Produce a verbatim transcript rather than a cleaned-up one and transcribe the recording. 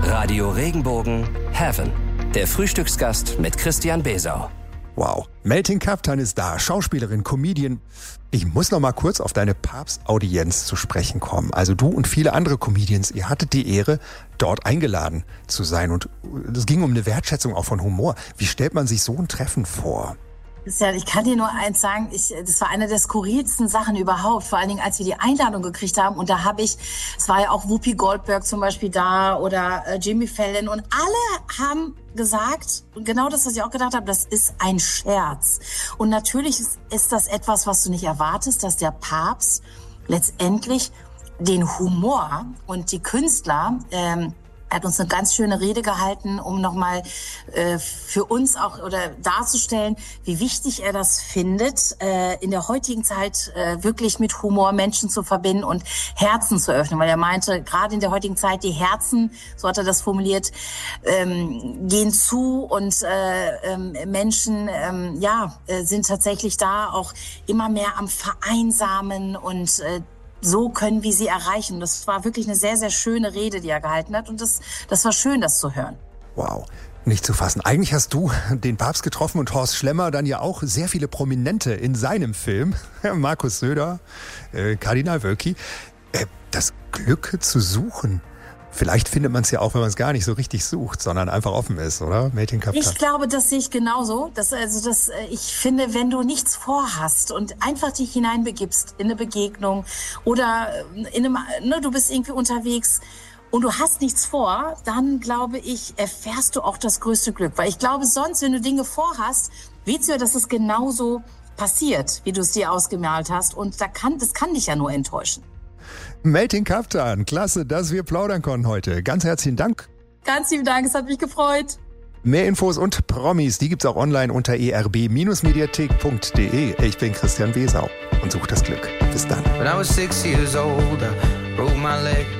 Radio Regenbogen Heaven. Der Frühstücksgast mit Christian Besau. Wow, Meltin Kaptan ist da, Schauspielerin, Comedian. Ich muss noch mal kurz auf deine Papstaudienz zu sprechen kommen. Also du und viele andere Comedians, ihr hattet die Ehre, dort eingeladen zu sein. Und es ging um eine Wertschätzung auch von Humor. Wie stellt man sich so ein Treffen vor? Ja, ich kann dir nur eins sagen, ich, das war eine der skurrilsten Sachen überhaupt, vor allen Dingen, als wir die Einladung gekriegt haben. Und da habe ich, es war ja auch Whoopi Goldberg zum Beispiel da oder äh, Jimmy Fallon. Und alle haben gesagt, genau das, was ich auch gedacht habe, das ist ein Scherz. Und natürlich ist, ist das etwas, was du nicht erwartest, dass der Papst letztendlich den Humor und die Künstler... Ähm, Er hat uns eine ganz schöne Rede gehalten, um nochmal äh, für uns auch oder darzustellen, wie wichtig er das findet, äh, in der heutigen Zeit äh, wirklich mit Humor Menschen zu verbinden und Herzen zu öffnen. Weil er meinte, gerade in der heutigen Zeit, die Herzen, so hat er das formuliert, ähm, gehen zu und äh, ähm, Menschen ähm, ja äh, sind tatsächlich da auch immer mehr am Vereinsamen und äh, so können wir sie erreichen. Das war wirklich eine sehr, sehr schöne Rede, die er gehalten hat. Und das, das war schön, das zu hören. Wow, nicht zu fassen. Eigentlich hast du den Papst getroffen und Horst Schlemmer dann ja auch sehr viele Prominente in seinem Film. Markus Söder, äh, Kardinal Wölki. Äh, das Glück zu suchen. Vielleicht findet man es ja auch, wenn man es gar nicht so richtig sucht, sondern einfach offen ist, oder? Meltin Kaptan. Ich glaube, das sehe ich genauso. Das, also das, ich finde, wenn du nichts vorhast und einfach dich hineinbegibst in eine Begegnung oder in einem, ne, du bist irgendwie unterwegs und du hast nichts vor, dann glaube ich, erfährst du auch das größte Glück. Weil ich glaube, sonst, wenn du Dinge vorhast, willst du ja, dass es genauso passiert, wie du es dir ausgemalt hast. Und da kann, das kann dich ja nur enttäuschen. Meltin Kaptan, klasse, dass wir plaudern konnten heute. Ganz herzlichen Dank. Ganz lieben Dank, es hat mich gefreut. Mehr Infos und Promis, die gibt's auch online unter e r b mediathek punkt d e. Ich bin Christian Besau und suche das Glück. Bis dann. When I was six years old, I broke my leg.